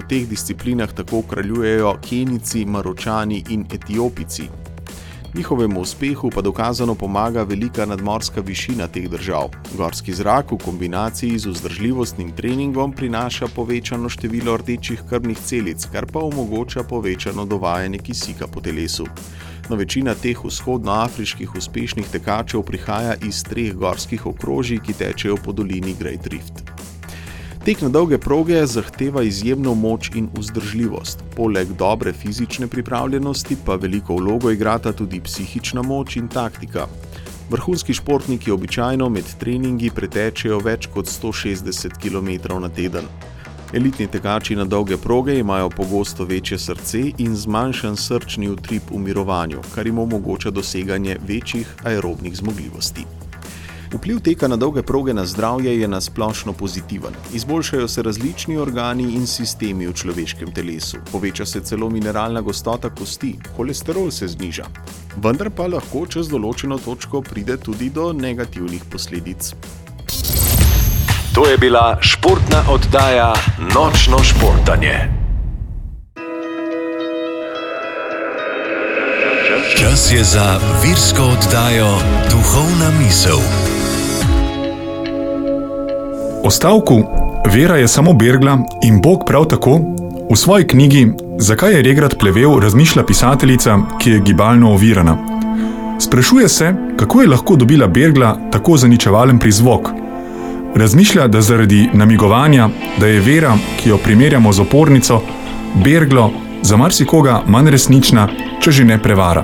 v teh disciplinah tako kraljujejo Kenijci, Maročani in Etiopici. Njihovemu uspehu pa dokazano pomaga velika nadmorska višina teh držav. Gorski zrak v kombinaciji z vzdržljivostnim treningom prinaša povečano število rdečih krvnih celic, kar pa omogoča povečano dovajanje kisika po telesu. No, večina teh vzhodnoafriških uspešnih tekačev prihaja iz 3 gorskih okrožij, ki tečejo po dolini Great Rift. Tek na dolge proge zahteva izjemno moč in vzdržljivost. Poleg dobre fizične pripravljenosti pa veliko vlogo igrata tudi psihična moč in taktika. Vrhunski športniki običajno med treningi pretečejo več kot 160 km na teden. Elitni tekači na dolge proge imajo pogosto večje srce in zmanjšan srčni utrip v mirovanju, kar jim omogoča doseganje večjih aerobnih zmogljivosti. Vpliv teka na dolge proge na zdravje je nasplošno pozitiven. Izboljšajo se različni organi in sistemi v človeškem telesu. Poveča se celo mineralna gostota kosti, holesterol se zniža. Vendar pa lahko čez določeno točko pride tudi do negativnih posledic. To je bila športna oddaja Nočno športanje. Čas je za virsko oddajo Duhovna misel. O stavku Vera je samo bergla in Bog prav tako v svoji knjigi Zakaj je regrat plevel razmišlja pisateljica, ki je gibalno ovirana. Sprašuje se, kako je lahko dobila bergla tako zaničevalen prizvok. Razmišlja, da zaradi namigovanja, da je Vera, ki jo primerjamo z opornico, berglo za marsikoga manj resnična, če že ne prevara.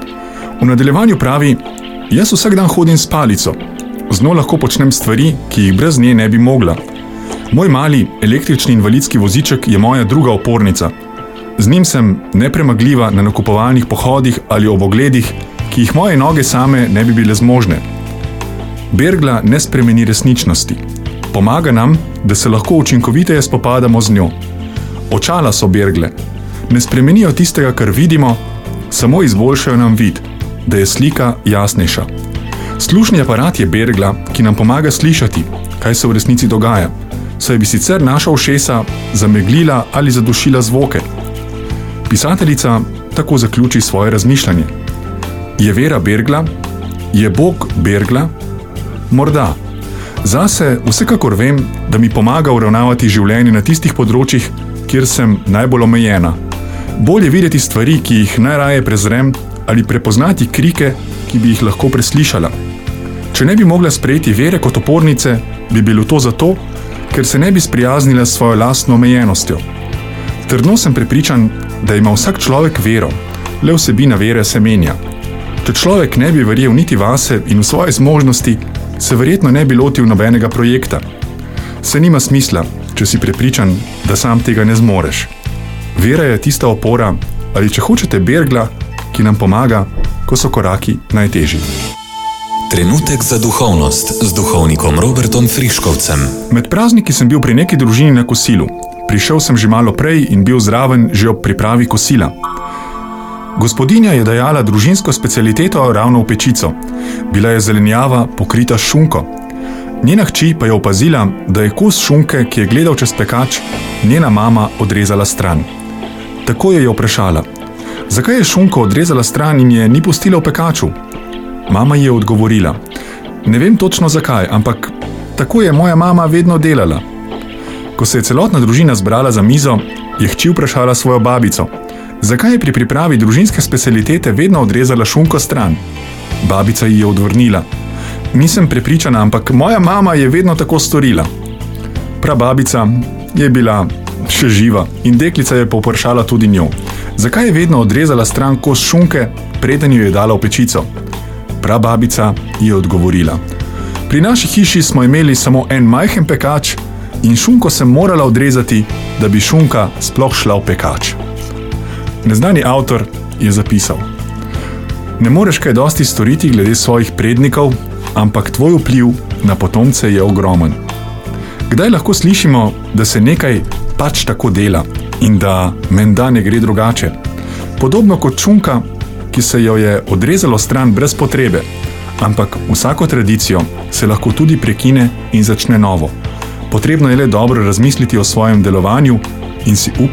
V nadaljevanju pravi, jaz vsak dan hodim s palico. Z njo lahko počnem stvari, ki jih brez nje ne bi mogla. Moj mali električni invalidski voziček je moja druga opornica. Z njim sem nepremagljiva na nakupovalnih pohodih ali ob ogledih, ki jih moje noge same ne bi bile zmožne. Bergla ne spremeni resničnosti. Pomaga nam, da se lahko učinkoviteje spopadamo z njo. Očala so bergle. Ne spremenijo tistega, kar vidimo, samo izboljšajo nam vid, da je slika jasnejša. Slušni aparat je bergla, ki nam pomaga slišati, kaj se v resnici dogaja, saj bi sicer naša ušesa zameglila ali zadušila zvoke. Pisateljica tako zaključi svoje razmišljanje. Je Vera bergla? Je Bog bergla? Morda. Zase vsekakor vem, da mi pomaga uravnavati življenje na tistih področjih, kjer sem najbolj omejena. Bolje videti stvari, ki jih najraje prezrem, ali prepoznati krike, ki bi jih lahko preslišala. Če ne bi mogla sprejeti Vere kot opornice, bi bilo to zato, ker se ne bi sprijaznila s svojo lastno omejenostjo. Trdno sem prepričan, da ima vsak človek vero, le vsebina vere se menja. Če človek ne bi verjel niti vase in v svoje zmožnosti, se verjetno ne bi lotil nobenega projekta. Se nima smisla, če si prepričan, da sam tega ne zmoreš. Vera je tista opora, ali če hočete bergla, ki nam pomaga, ko so koraki najtežji. Trenutek za duhovnost z duhovnikom Robertom Friškovcem. Med prazniki sem bil pri neki družini na kosilu. Prišel sem že malo prej in bil zraven že ob pripravi kosila. Gospodinja je dajala družinsko specialiteto ravno v pečico. Bila je zelenjava pokrita s šunko. Njena hči pa je opazila, da je kos šunke, ki je gledal čez pekač, njena mama odrezala stran. Tako je vprašala, zakaj je šunko odrezala stran in je ni pustila v pekaču? Mama je odgovorila, ne vem točno zakaj, ampak tako je moja mama vedno delala. Ko se je celotna družina zbrala za mizo, je hči vprašala svojo babico, zakaj je pri pripravi družinske specialitete vedno odrezala šunko stran. Babica ji je odvrnila, nisem prepričana, ampak moja mama je vedno tako storila. Prababica je bila še živa in deklica je povprašala tudi njo, zakaj je vedno odrezala stran kos šunke, preden jo je dala v pečico. Prababica je odgovorila, pri naši hiši smo imeli samo en majhen pekač in šunko sem morala odrezati, da bi šunka sploh šla v pekač. Neznani avtor je zapisal, ne moreš kaj dosti storiti glede svojih prednikov, ampak tvoj vpliv na potomce je ogromen. Kdaj lahko slišimo, da se nekaj pač tako dela in da menda ne gre drugače? Podobno kot šunka, ki se jo je odrezalo stran brez potrebe, ampak vsako tradicijo se lahko tudi prekine in začne novo. Potrebno je le dobro razmisliti o svojem delovanju in si upati